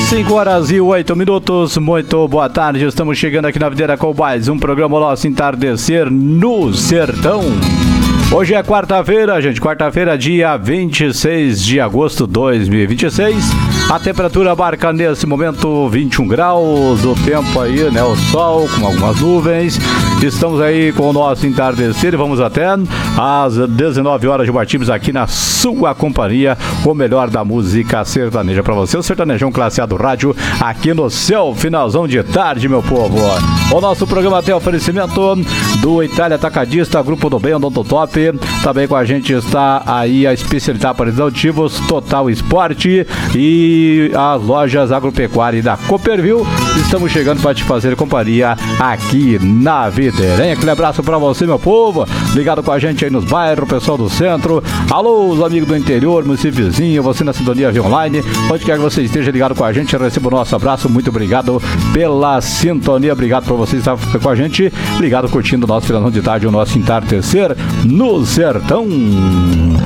5h08, muito boa tarde, estamos chegando aqui na Videira com mais um programa Nosso Entardecer no Sertão. Hoje é quarta-feira, gente, dia 26 de agosto de 2026. A temperatura marca nesse momento 21 graus, o tempo aí, né, o sol com algumas nuvens. Estamos aí com o nosso entardecer e vamos até às 19 horas de partimos aqui na sua companhia, o melhor da música sertaneja para você, o Sertanejão Classe A do rádio, aqui no seu finalzão de tarde, meu povo. O nosso programa tem oferecimento do Itália Atacadista, Grupo do Bem, Odontotop. Também com a gente está aí a especialidade para exaustivos, Total Esporte e as lojas agropecuárias da Cooperville. Estamos chegando para te fazer companhia aqui na Videira. Aquele abraço para você, meu povo, ligado com a gente aí nos bairros, pessoal do centro. Alô, os amigos do interior, município vizinho, você na sintonia via online, onde quer que você esteja ligado com a gente, receba o nosso abraço, muito obrigado pela sintonia, obrigado por você estar com a gente, ligado, curtindo o nosso finalzão de tarde, o nosso entardecer no Sertão.